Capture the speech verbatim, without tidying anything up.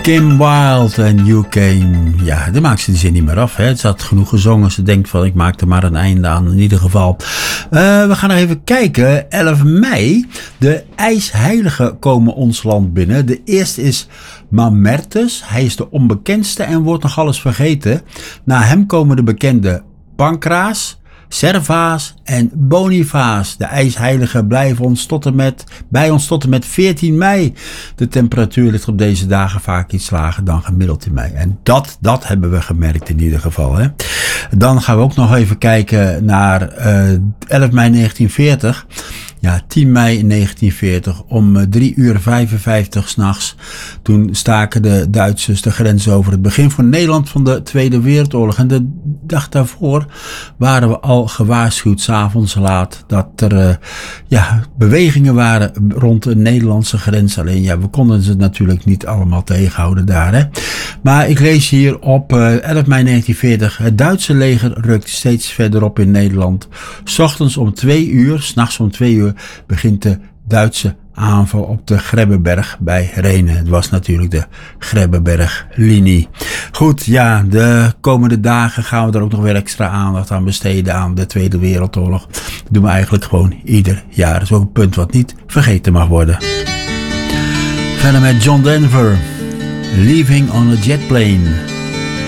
Kim Wilde en You Came. Ja, daar maakt ze die zin niet meer af. Hè. Het had genoeg gezongen. Ze denkt van, ik maak er maar een einde aan. In ieder geval. Uh, we gaan nog even kijken. elf mei. De ijsheiligen komen ons land binnen. De eerste is Mamertus. Hij is de onbekendste en wordt nog alles vergeten. Na hem komen de bekende Pancraas, Servaas en Bonifaas. De ijsheiligen blijven ons tot en met, bij ons tot en met veertien mei. De temperatuur ligt op deze dagen vaak iets lager dan gemiddeld in mei. En dat, dat hebben we gemerkt in ieder geval. Hè. Dan gaan we ook nog even kijken naar uh, elf mei negentien veertig. Ja, tien mei negentien veertig om drie uur vijfenvijftig 's nachts. Toen staken de Duitsers de grens over. Het begin van Nederland van de Tweede Wereldoorlog. En de dag daarvoor waren we al gewaarschuwd, 's avonds laat, dat er uh, ja, bewegingen waren rond de Nederlandse grens. Alleen ja, we konden ze natuurlijk niet allemaal tegenhouden daar. Hè. Maar ik lees hier op uh, elf mei negentien veertig. Het Duitse leger rukt steeds verderop in Nederland. 's Ochtends om twee uur, 's nachts om twee uur, begint de Duitse aanval op de Grebbeberg bij Renen. Het was natuurlijk de Grebbeberglinie. Goed, ja, de komende dagen gaan we er ook nog weer extra aandacht aan besteden aan de Tweede Wereldoorlog. Dat doen we eigenlijk gewoon ieder jaar. Dat is ook een punt wat niet vergeten mag worden. Verder met John Denver, Leaving on a Jet Plane.